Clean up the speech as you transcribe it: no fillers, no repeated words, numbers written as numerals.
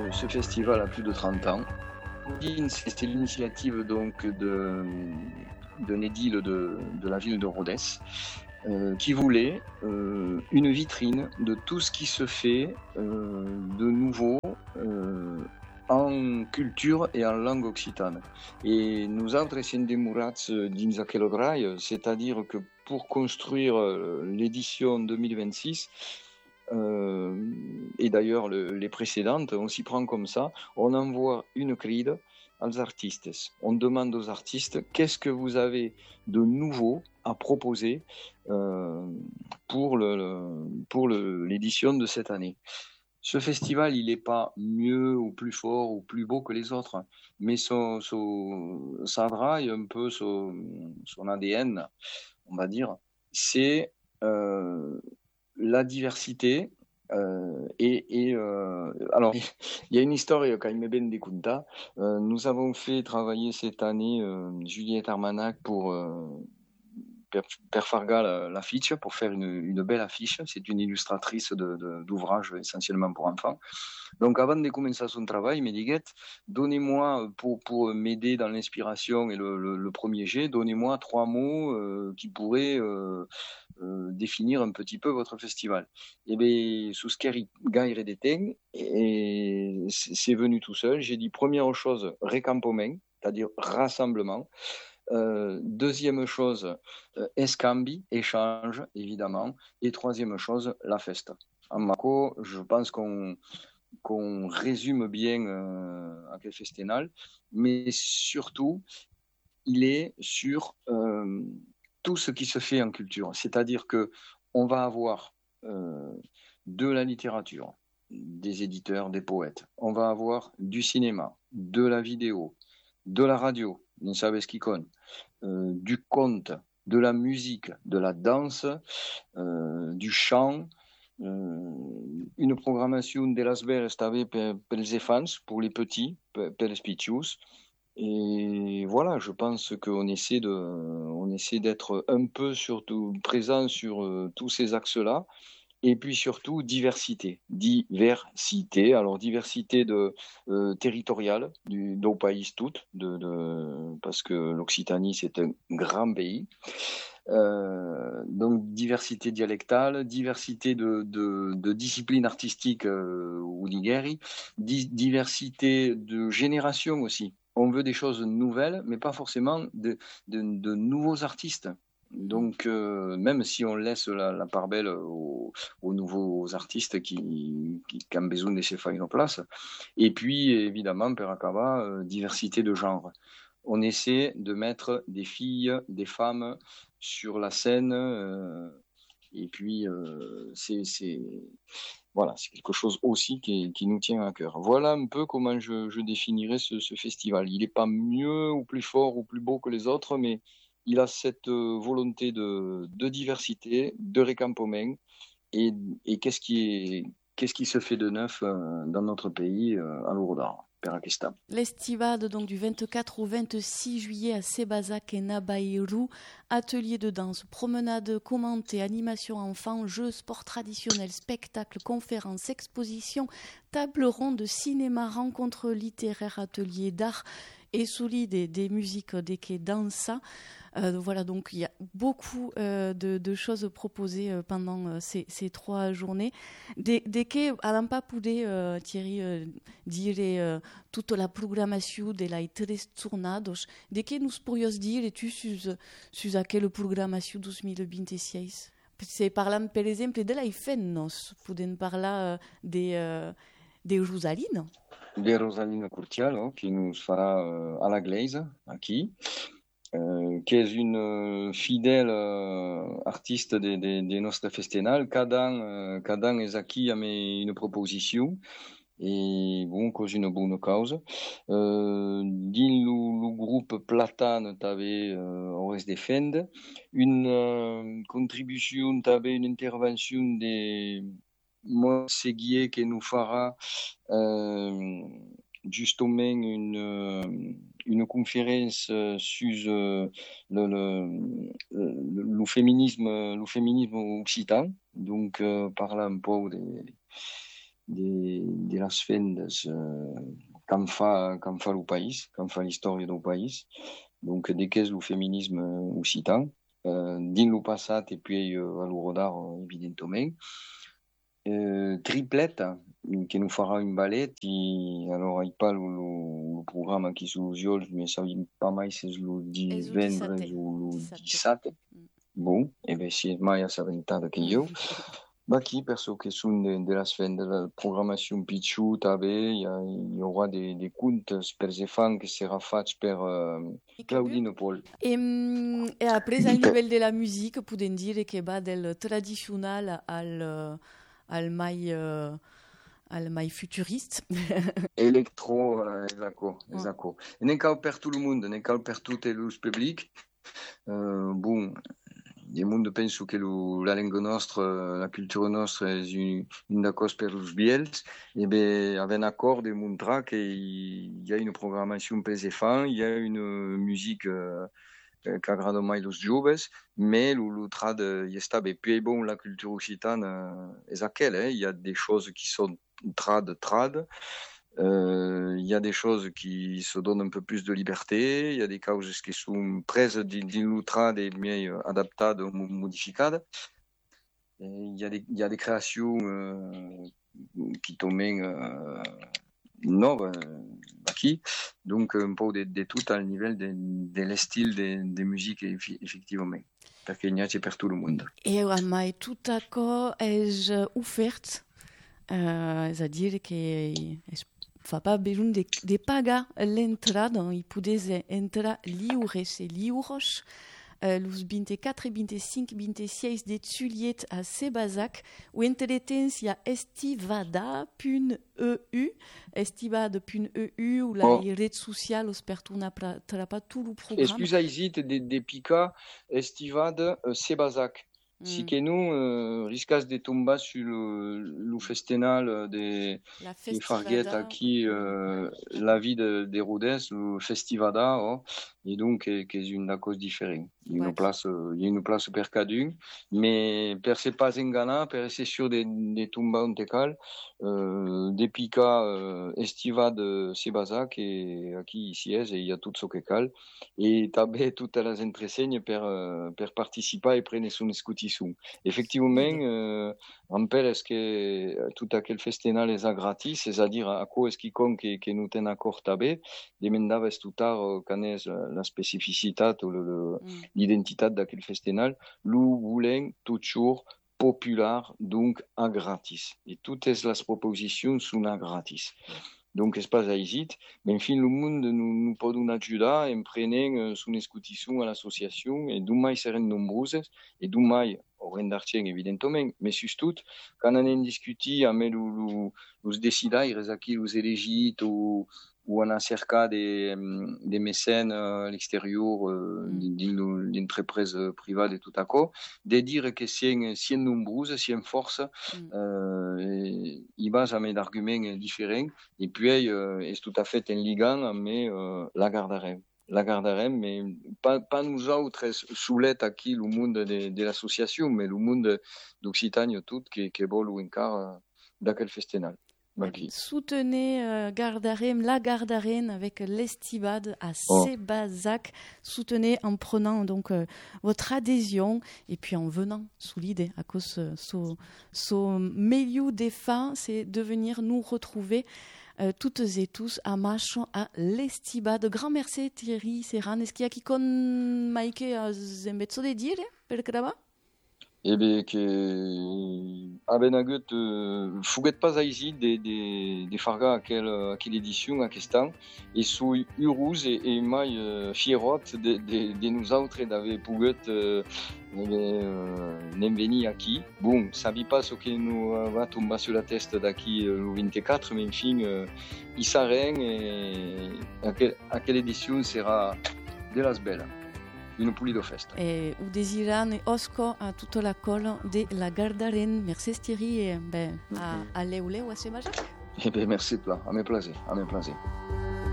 ce festival a plus de 30 ans. C'est l'initiative donc d'un édile de la ville de Rodez qui voulait une vitrine de tout ce qui se fait de nouveau en culture et en langue occitane. Et nosaltres essem demorats dins aquell rail, c'est-à-dire que pour construire l'édition 2026, et d'ailleurs les précédentes, on s'y prend comme ça, on envoie une cride als artistes. On demande aux artistes qu'est-ce que vous avez de nouveau à proposer pour l'édition de cette année. Ce festival, il n'est pas mieux ou plus fort ou plus beau que les autres, mais ça draille un peu son ADN, on va dire, c'est la diversité. Alors, il y a une histoire quand même ben découverte. Nous avons fait travailler cette année Juliette Armanac pour faire l'affiche, pour faire une belle affiche. C'est une illustratrice d'ouvrages essentiellement pour enfants. Donc, avant de commencer son travail, il m'a dit, donnez-moi, pour m'aider dans l'inspiration et le premier jet, donnez-moi 3 mots qui pourraient définir un petit peu votre festival. Et bien, sous ce gaire d'éteint, et c'est venu tout seul. J'ai dit, première chose, récampement, c'est-à-dire rassemblement. Deuxième chose, escambi, échange, évidemment. Et troisième chose, la festa. En Mako, je pense qu'on résume bien Aquel Festenal, mais surtout, il est sur tout ce qui se fait en culture. C'est-à-dire que on va avoir de la littérature, des éditeurs, des poètes. On va avoir du cinéma, de la vidéo, de la radio, du conte, de la musique, de la danse, du chant, une programmation de las veres també pels infants, pour les petits, pels pitjous. Et voilà, je pense qu'on essaie d'être un peu surtout présent sur tous ces axes-là. Et puis surtout, diversité. Diversité, alors diversité territoriale du pays tout, parce que l'Occitanie, c'est un grand pays. Donc diversité dialectale, diversité de disciplines artistiques ou d'igueri, diversité de génération aussi. On veut des choses nouvelles, mais pas forcément de nouveaux artistes. Donc, même si on laisse la part belle aux nouveaux artistes qui ont besoin de se faire une place. Et puis, évidemment, per acabar, diversité de genre. On essaie de mettre des filles, des femmes sur la scène. Et puis, c'est quelque chose aussi qui nous tient à cœur. Voilà un peu comment je définirais ce festival. Il n'est pas mieux ou plus fort ou plus beau que les autres, mais il a cette volonté de diversité, de récampement, et qu'est-ce qui se fait de neuf dans notre pays à Lourdes, per aquesta. L'estivade donc du 24 au 26 juillet à Sébazac et Nabaïrou, atelier de danse, promenade commentée, animation enfants, jeux, sports traditionnels, spectacles, conférences, expositions, table ronde, cinéma, rencontres littéraires, ateliers d'art et solide des musiques des quais dansa. Voilà, donc il y a beaucoup de choses proposées pendant ces 3 journées. Des quais, à l'ampa poudé, Thierry, dire toute la programmation de la 3 tornados. De quais nous pourrions dire sur à quelle programmation 2026? C'est parlant, par exemple, de la Ifennos. Poden parler de Rosaline. De Rosaline Curtialo, qui nous fera à la glaise, aquí. Qui est une fidèle artiste des nostres festenal. Cada an és aquí amb une proposition et bon, cause une bonne cause. Dins le groupe Platane també hores defend une contribution també, une intervention de Montseguier qui nous fera justement une conférence sur le féminisme occitan, donc parlant un peu de las fendas qu'en fa lo país, qu'en fa l'història del país, donc de qu'és lo feminisme occitan, din lo passat e puis a lo rodar, evidentement. Tripleta, que nous fera un ballet, et alors il pas le programme qui s'usiol, mais ça pas mai c'est le divendres ou le 17. Bon, e ben si mai assabentada que io. Bah qui perso que sont de la semaine de la programmation picciuta, il y aura des contes per les enfants qui sera fait par Claudine Paul. Et après, à niveau de la musique, pouvons dire que va del traditionnel al mai futuriste. Electro, esatto. E non cal per tout le monde, non cal per tout le public. Bon, il monde penso que la langue nostra, la culture nostra è una cosa per los biels, e ben avec un accord de montrer qu'il y a une programmation per les enfants, il y a une musique qu'agrada mai los joves, mais le trad est stable. Et puis bon, la culture occitane est aquelle, il y a des choses qui sont trad. Il y a des choses qui se donnent un peu plus de liberté, il y a des causes qui sont prises d'illustrades et mieux adaptées ou modifiées. Il y a des créations qui tombent noves qui, donc un peu de tout à niveau de style de musique, effectivement. Parce qu'il y a pour tout le monde. Et mais tout d'accord est offert, c'est-à-dire que fa pas besoin de pagar l'entrada, il pouvait entrar liure, c'est liuros, los 24, 25, 26 de juillet à Sebazac, ou entretenç il y a estivada.eu, estivada.eu, ou la rede social, os pertuna pas tout le programme. Excusez hésite de pica estivada Sebazac. Si que nous riscas de tomber sur le festival de Fargueta qui la vie de Rodez, le festivada, et donc qui est une cause différente. Il y a une place per cadun, mais per se pas engana, per ser sûr de tomber un tecal, de pica estiva de Sebazac et qui ici est, et il y a tout ce que cal, et també toutes les entreseignes per participer et prendre son escutisson. Effectivement, en père est-ce que tout aquel festival est gratis, c'est-à-dire à quoi est-ce quiconque que nous ten accord també, demandava tout tard canès la spécificité ou l'identité d'aquel festival, nous voulons toujours populaire, donc à gratis. Et toutes les propositions sont à gratis. Donc, espace à hésite, mais enfin, le monde nous peut nous aider en prenant son escoutisson à l'association, et demain, ils seront nombreuses, et demain, au rendartien, évidemment, mais surtout, quand on a discuté avec les décideurs, les élégites, ou on a cerca des mécènes à l'extérieur, d'une entreprise privée et tout à coup, de dire que si nombreuses, si en force, il va jamais d'arguments différents, et puis c'est tout à fait en ligant, mais la gardarem, mais pas nous autres soulettes à qui le monde de l'association, mais le monde d'Occitanie tout qui veut encore d'aquel festival. Soutenez la Gardarem avec l'Estibade à Sebazac. Soutenez en prenant donc votre adhésion et puis en venant sous l'idée à cause son milieu des fins, c'est de venir nous retrouver toutes et tous à marchant à l'Estibade. Grand merci Thierry Serran. Est-ce qu'il y a qui con Maike a zembezzo de dire per crava? Eh bien, que abenagut fouguet pas à ici de farga à quelle édition à question et sous Uruz et mai fierot de nous autres d'avoir pouguet nem venir aquí. Bon, ça ne pas ce que nous va tomber sur la tête d'ici le 24, mais enfin, il s'arrête et à quelle édition sera de las belles. Une pulido festa. Et ou désirant et osco à toute la colle de la Gardarem. Merci Thierry et à Léoulé ou à Sebazac. Eh bien, merci toi, à mes plaisirs.